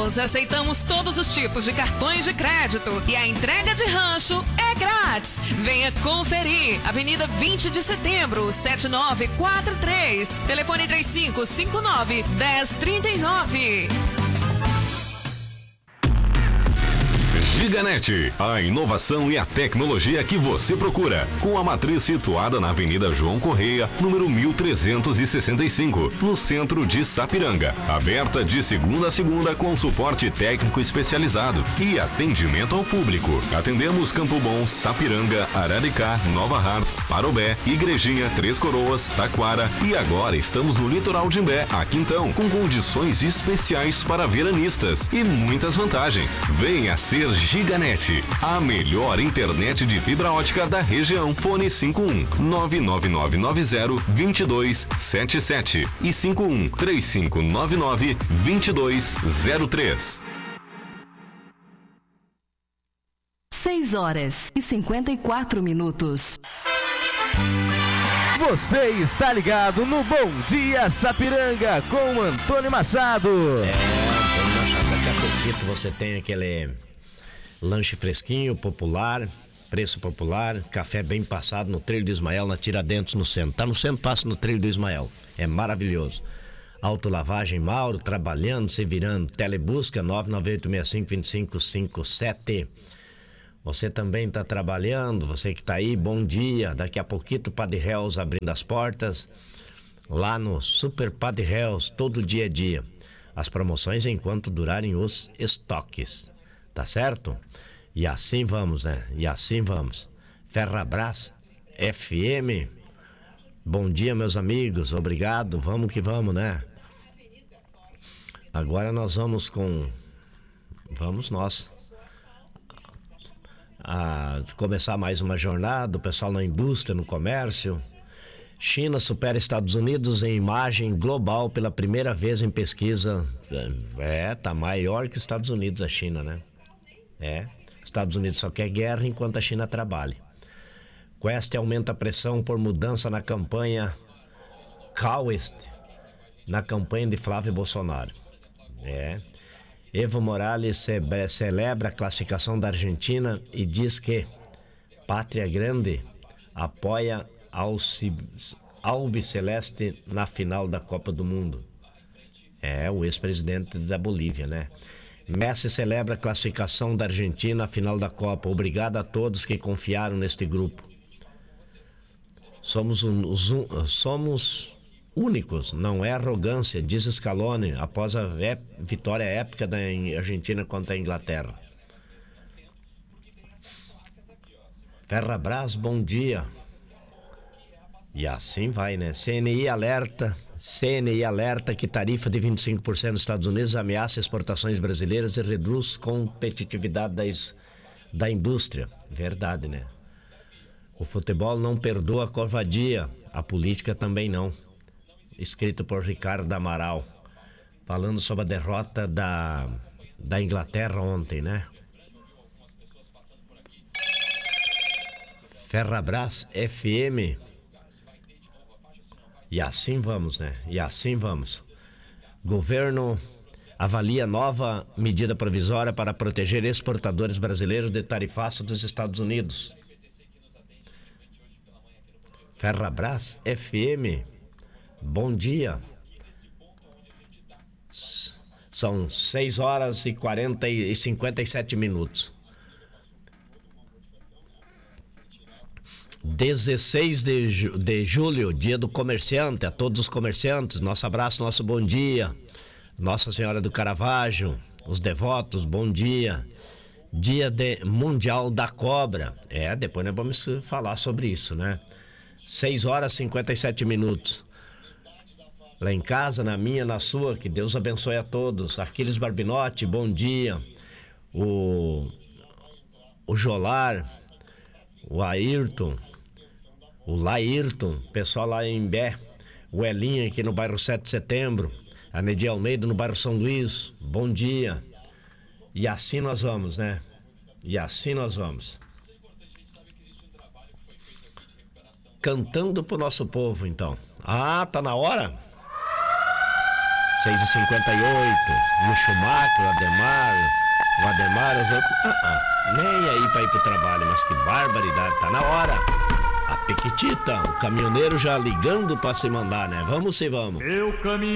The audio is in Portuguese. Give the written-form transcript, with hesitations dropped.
House, aceitamos todos os tipos de cartões de crédito e a entrega de rancho é grátis. Venha conferir. Avenida 20 de Setembro, 7943. Telefone 3559-1039. Giganet, a inovação e a tecnologia que você procura. Com a matriz situada na Avenida João Correia, número 1365, no centro de Sapiranga. Aberta de segunda a segunda com suporte técnico especializado e atendimento ao público. Atendemos Campo Bom, Sapiranga, Araricá, Nova Hartz, Parobé, Igrejinha, Três Coroas, Taquara e agora estamos no litoral de Imbé, aqui então, com condições especiais para veranistas e muitas vantagens. Venha ser Giganet, a melhor internet de fibra ótica da região. Fone 51 99990-2277 e 51 3599-2203. 6h54. Você está ligado no Bom Dia Sapiranga com Antônio Machado. Antônio Machado, daqui a pouquinho você tem aquele lanche fresquinho, popular, preço popular, café bem passado no Trilho do Ismael, na Tiradentes, no centro. Tá no centro, passa no Trilho do Ismael. É maravilhoso. Autolavagem Mauro, trabalhando, se virando. Telebusca 998652557. Você também está trabalhando, você que está aí, bom dia. Daqui a pouquinho o Padre Hells abrindo as portas. Lá no Super Padre Hells, todo dia é dia. As promoções enquanto durarem os estoques. Tá certo? E assim vamos, né? E assim vamos. Ferrabras FM. Bom dia, meus amigos. Obrigado. Vamos que vamos, né? Agora nós vamos com... Vamos nós. A começar mais uma jornada. O pessoal na indústria, no comércio. China supera Estados Unidos em imagem global pela primeira vez em pesquisa. Tá maior que Estados Unidos a China, né? Estados Unidos só quer guerra enquanto a China trabalha. Quest aumenta a pressão por mudança na campanha Cowest, na campanha de Flávio Bolsonaro. Evo Morales celebra a classificação da Argentina e diz que Pátria Grande apoia Albiceleste na final da Copa do Mundo. O ex-presidente da Bolívia, né? Messi celebra a classificação da Argentina à final da Copa. Obrigado a todos que confiaram neste grupo. Somos únicos, não é arrogância, diz Scaloni após a vitória épica da Argentina contra a Inglaterra. Ferrabras, bom dia. E assim vai, né? CNI alerta que tarifa de 25% nos Estados Unidos ameaça exportações brasileiras e reduz competitividade da indústria. Verdade, né? O futebol não perdoa a covardia, a política também não. Escrito por Ricardo Amaral, falando sobre a derrota da Inglaterra ontem, né? Ferrabras FM. E assim vamos, né? E assim vamos. Governo avalia nova medida provisória para proteger exportadores brasileiros de tarifaço dos Estados Unidos. Ferrabras FM. Bom dia. São 6h57. 16 de julho, dia do comerciante. A todos os comerciantes, nosso abraço, nosso bom dia. Nossa Senhora do Caravaggio, os devotos, bom dia. Dia Mundial da Cobra. Depois nós vamos falar sobre isso, né? 6h57. Lá em casa, na minha, na sua, que Deus abençoe a todos. Aquiles Barbinotti, bom dia. O Jolar, o Ayrton, o Laírton, pessoal lá em Bé, o Elinho aqui no bairro 7 de Setembro, a Nedia Almeida no bairro São Luís, bom dia. E assim nós vamos, né? E assim nós vamos. Cantando pro nosso povo, então. Tá na hora? 6h58, no Schumacher, o Ademar, os outros. Nem aí pra ir pro trabalho, mas que barbaridade, tá na hora. A Pequitita, o caminhoneiro já ligando pra se mandar, né? Vamos se vamos. Eu caminho.